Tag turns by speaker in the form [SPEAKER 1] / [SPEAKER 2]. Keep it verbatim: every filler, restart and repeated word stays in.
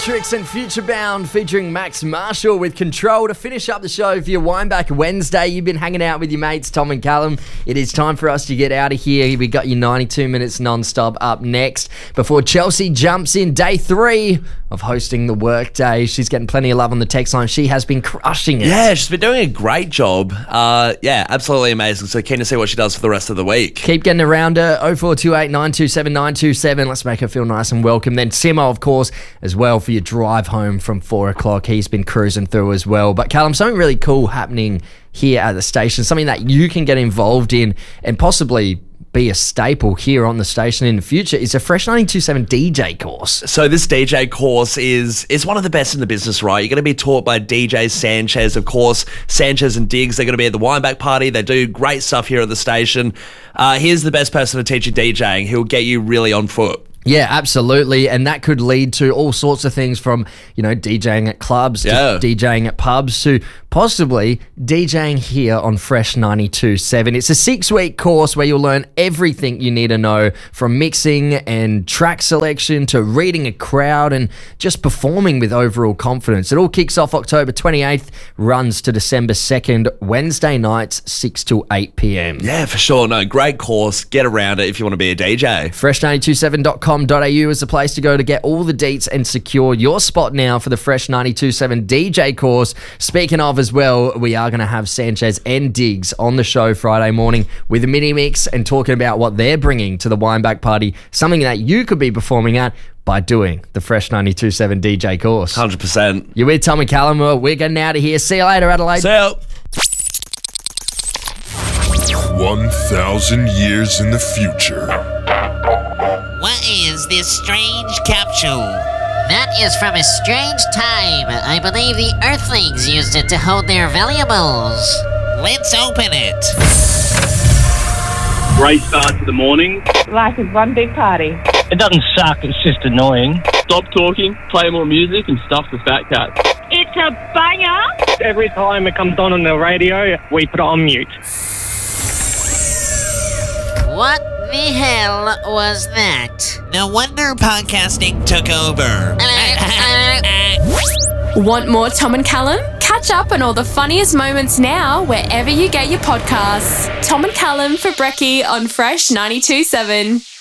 [SPEAKER 1] Matrix and Futurebound featuring Max Marshall with Control to finish up the show for your Wineback Wednesday. You've been hanging out with your mates, Tom and Callum. It is time for us to get out of here. We got you ninety-two minutes non-stop up next before Chelsea jumps in day three of hosting the workday. She's getting plenty of love on the text line. She has been crushing it.
[SPEAKER 2] Yeah, she's been doing a great job. Uh, yeah, absolutely amazing. So keen to see what she does for the rest of the week.
[SPEAKER 1] Keep getting around her. oh four two eight, nine two seven, nine two seven. Let's make her feel nice and welcome. Then Simo, of course, as well for your drive home from four o'clock. He's been cruising through as well. But Callum, something really cool happening here at the station, something that you can get involved in and possibly be a staple here on the station in the future is a Fresh ninety-two point seven D J course.
[SPEAKER 2] So this D J course is is one of the best in the business, right? You're going to be taught by D J Sanchez, of course. Sanchez and Diggs, they're going to be at the Wineback party. They do great stuff here at the station. Uh, here's the best person to teach you DJing. He'll get you really on foot.
[SPEAKER 1] Yeah, absolutely. And that could lead to all sorts of things from, you know, DJing at clubs
[SPEAKER 2] yeah.
[SPEAKER 1] to DJing at pubs to possibly DJing here on Fresh ninety-two point seven. It's a six-week course where you'll learn everything you need to know from mixing and track selection to reading a crowd and just performing with overall confidence. It all kicks off October twenty-eighth, runs to December second, Wednesday nights, six till eight p.m.
[SPEAKER 2] Yeah, for sure. No, great course. Get around it if you want to be a D J.
[SPEAKER 1] fresh ninety-two point seven dot com dot a u is the place to go to get all the deets and secure your spot now for the Fresh ninety-two point seven D J course. Speaking of as well, we are going to have Sanchez and Diggs on the show Friday morning with a mini mix and talking about what they're bringing to the Wineback party, something that you could be performing at by doing the Fresh ninety-two point seven D J course.
[SPEAKER 2] one hundred percent.
[SPEAKER 1] You're with Tom and Callum. We're getting out of here. See you later, Adelaide.
[SPEAKER 2] See ya.
[SPEAKER 3] One thousand years in the future.
[SPEAKER 4] What is this strange capsule? That is from a strange time. I believe the Earthlings used it to hold their valuables. Let's open it.
[SPEAKER 5] Great start to the morning.
[SPEAKER 6] Life is one big party.
[SPEAKER 7] It doesn't suck, it's just annoying.
[SPEAKER 5] Stop talking, play more music and stuff the fat cat.
[SPEAKER 6] It's a banger.
[SPEAKER 7] Every time it comes on on the radio, we put it on mute.
[SPEAKER 4] What the hell was that? No wonder podcasting took over.
[SPEAKER 8] Want more Tom and Callum? Catch up on all the funniest moments now wherever you get your podcasts. Tom and Callum for Brekkie on Fresh ninety-two point seven.